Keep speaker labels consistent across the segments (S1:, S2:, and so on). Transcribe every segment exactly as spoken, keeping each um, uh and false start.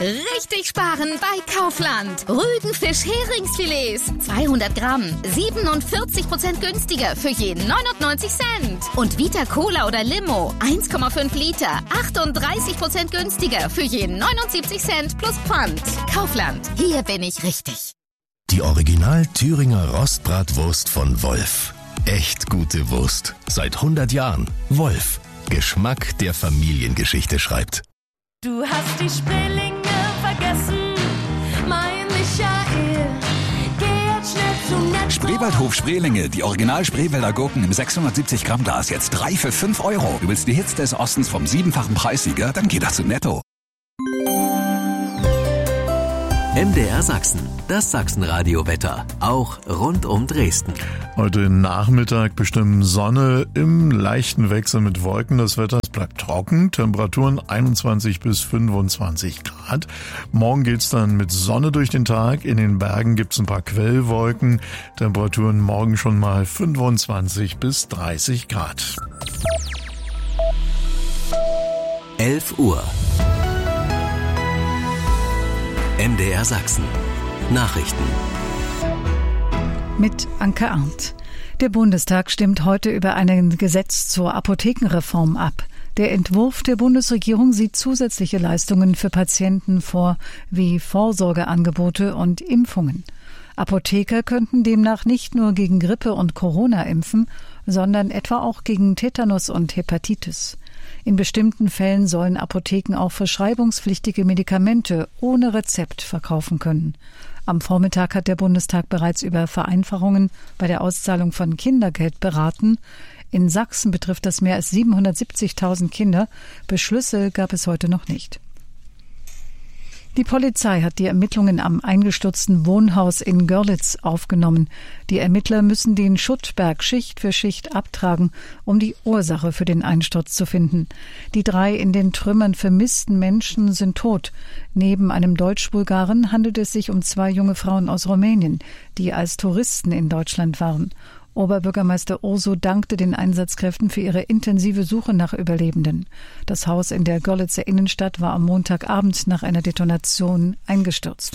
S1: Richtig sparen bei Kaufland. Rügenfisch-Heringsfilets. zweihundert Gramm. siebenundvierzig Prozent günstiger für jeden neunundneunzig Cent. Und Vita Cola oder Limo. eins Komma fünf Liter. achtunddreißig Prozent günstiger für jeden neunundsiebzig Cent plus Pfand. Kaufland. Hier bin ich richtig.
S2: Die Original Thüringer Rostbratwurst von Wolf. Echt gute Wurst. Seit hundert Jahren. Wolf. Geschmack, der Familiengeschichte schreibt.
S3: Du hast die Spreelinge vergessen, mein Michael. Geh jetzt schnell zum Netto.
S4: Spreewaldhof Spreelinge, die Original Spreewälder Gurken im sechshundertsiebzig Gramm Glas, jetzt drei für fünf Euro. Du willst die Hits des Ostens vom siebenfachen Preissieger? Dann geh doch zu Netto.
S5: M D R Sachsen, das Sachsenradio-Wetter, auch rund um Dresden.
S6: Heute Nachmittag bestimmen Sonne im leichten Wechsel mit Wolken. Das Wetter bleibt trocken, Temperaturen einundzwanzig bis fünfundzwanzig Grad. Morgen geht's dann mit Sonne durch den Tag. In den Bergen gibt's ein paar Quellwolken. Temperaturen morgen schon mal fünfundzwanzig bis dreißig Grad.
S5: elf Uhr. M D R Sachsen. Nachrichten.
S7: Mit Anke Arndt. Der Bundestag stimmt heute über ein Gesetz zur Apothekenreform ab. Der Entwurf der Bundesregierung sieht zusätzliche Leistungen für Patienten vor, wie Vorsorgeangebote und Impfungen. Apotheker könnten demnach nicht nur gegen Grippe und Corona impfen, sondern etwa auch gegen Tetanus und Hepatitis. In bestimmten Fällen sollen Apotheken auch verschreibungspflichtige Medikamente ohne Rezept verkaufen können. Am Vormittag hat der Bundestag bereits über Vereinfachungen bei der Auszahlung von Kindergeld beraten. In Sachsen betrifft das mehr als siebenhundertsiebzigtausend Kinder. Beschlüsse gab es heute noch nicht. Die Polizei hat die Ermittlungen am eingestürzten Wohnhaus in Görlitz aufgenommen. Die Ermittler müssen den Schuttberg Schicht für Schicht abtragen, um die Ursache für den Einsturz zu finden. Die drei in den Trümmern vermissten Menschen sind tot. Neben einem Deutsch-Bulgaren handelt es sich um zwei junge Frauen aus Rumänien, die als Touristen in Deutschland waren. Oberbürgermeister Urso dankte den Einsatzkräften für ihre intensive Suche nach Überlebenden. Das Haus in der Görlitzer Innenstadt war am Montagabend nach einer Detonation eingestürzt.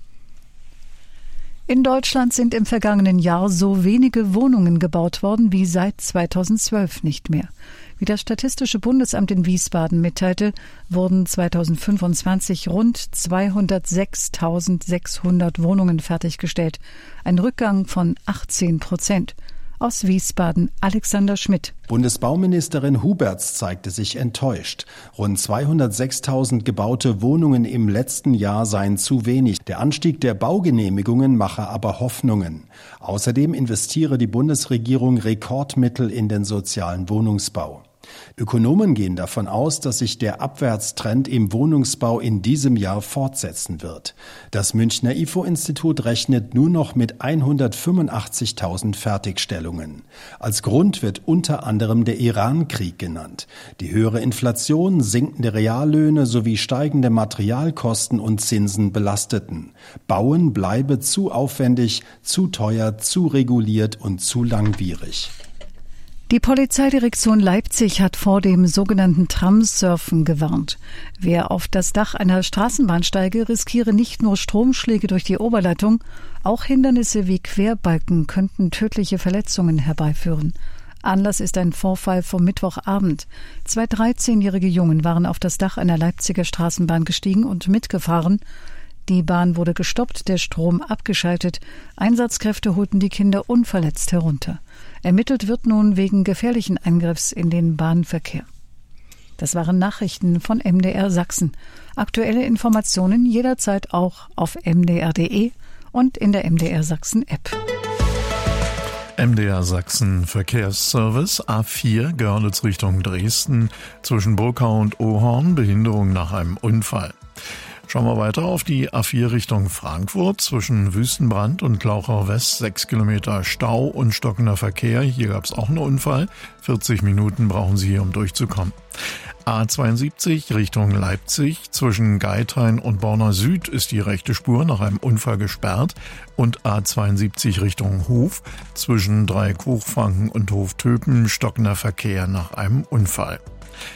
S7: In Deutschland sind im vergangenen Jahr so wenige Wohnungen gebaut worden wie seit zweitausendzwölf nicht mehr. Wie das Statistische Bundesamt in Wiesbaden mitteilte, wurden zweitausendfünfundzwanzig rund zweihundertsechstausendsechshundert Wohnungen fertiggestellt. Ein Rückgang von achtzehn Prozent. Aus Wiesbaden Alexander Schmidt.
S8: Bundesbauministerin Huberts zeigte sich enttäuscht. Rund zweihundertsechstausend gebaute Wohnungen im letzten Jahr seien zu wenig. Der Anstieg der Baugenehmigungen mache aber Hoffnungen. Außerdem investiere die Bundesregierung Rekordmittel in den sozialen Wohnungsbau. Ökonomen gehen davon aus, dass sich der Abwärtstrend im Wohnungsbau in diesem Jahr fortsetzen wird. Das Münchner I F O-Institut rechnet nur noch mit hundertfünfundachtzigtausend Fertigstellungen. Als Grund wird unter anderem der Iran-Krieg genannt. Die höhere Inflation, sinkende Reallöhne sowie steigende Materialkosten und Zinsen belasteten. Bauen bleibe zu aufwendig, zu teuer, zu reguliert und zu langwierig.
S7: Die Polizeidirektion Leipzig hat vor dem sogenannten Tramsurfen gewarnt. Wer auf das Dach einer Straßenbahn steige, riskiere nicht nur Stromschläge durch die Oberleitung, auch Hindernisse wie Querbalken könnten tödliche Verletzungen herbeiführen. Anlass ist ein Vorfall vom Mittwochabend. Zwei dreizehnjährige Jungen waren auf das Dach einer Leipziger Straßenbahn gestiegen und mitgefahren. Die Bahn wurde gestoppt, der Strom abgeschaltet. Einsatzkräfte holten die Kinder unverletzt herunter. Ermittelt wird nun wegen gefährlichen Eingriffs in den Bahnverkehr. Das waren Nachrichten von M D R Sachsen. Aktuelle Informationen jederzeit auch auf m d r punkt d e und in der M D R Sachsen App.
S6: M D R Sachsen Verkehrsservice A vier Görlitz Richtung Dresden zwischen Burkau und Ohorn, Behinderung nach einem Unfall. Schauen wir weiter auf die A vier Richtung Frankfurt zwischen Wüstenbrand und Glauchau West, sechs Kilometer Stau und stockender Verkehr. Hier gab es auch einen Unfall. vierzig Minuten brauchen Sie hier, um durchzukommen. A zweiundsiebzig Richtung Leipzig zwischen Geithain und Borna Süd ist die rechte Spur nach einem Unfall gesperrt und A zweiundsiebzig Richtung Hof zwischen Dreieck Hochfranken und Hof Töpen stockender Verkehr nach einem Unfall.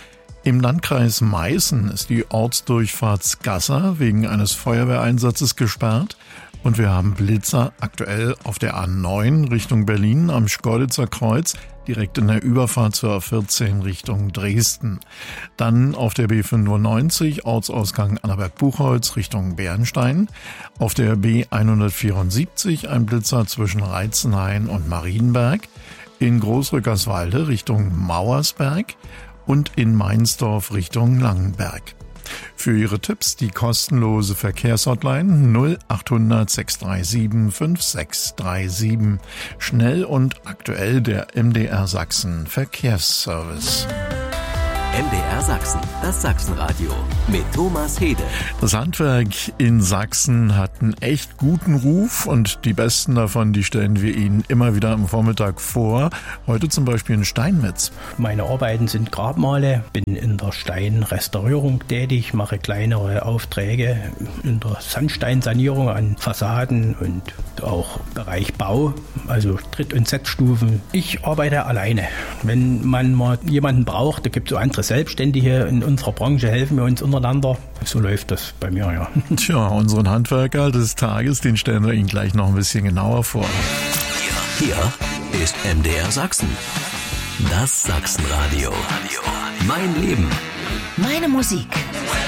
S6: Im Landkreis Meißen ist die Ortsdurchfahrt Skassa wegen eines Feuerwehreinsatzes gesperrt. Und wir haben Blitzer aktuell auf der A neun Richtung Berlin am Schkeuditzer Kreuz, direkt in der Überfahrt zur A vierzehn Richtung Dresden. Dann auf der B fünfundneunzig Ortsausgang Annaberg-Buchholz Richtung Bernstein. Auf der B hundertvierundsiebzig ein Blitzer zwischen Reitzenhain und Marienberg. In Großrückerswalde Richtung Mauersberg und in Mainsdorf Richtung Langenberg. Für Ihre Tipps die kostenlose Verkehrshotline null achthundert sechs drei sieben fünf sechs drei sieben. Schnell und aktuell der M D R Sachsen Verkehrsservice.
S5: M D R Sachsen, das Sachsenradio mit Thomas Hede.
S6: Das Handwerk in Sachsen hat einen echt guten Ruf und die besten davon, die stellen wir Ihnen immer wieder am Vormittag vor. Heute zum Beispiel in Steinmetz.
S9: Meine Arbeiten sind Grabmale, bin in der Steinrestaurierung tätig, mache kleinere Aufträge in der Sandsteinsanierung an Fassaden und auch Bereich Bau, also Tritt- und Setzstufen. Ich arbeite alleine. Wenn man mal jemanden braucht, da gibt es so andere Selbstständige in unserer Branche, helfen wir uns untereinander. So läuft das bei mir, ja.
S6: Tja, unseren Handwerker des Tages, den stellen wir Ihnen gleich noch ein bisschen genauer vor.
S5: Hier ist M D R Sachsen. Das Sachsenradio. Mein Leben.
S1: Meine Musik.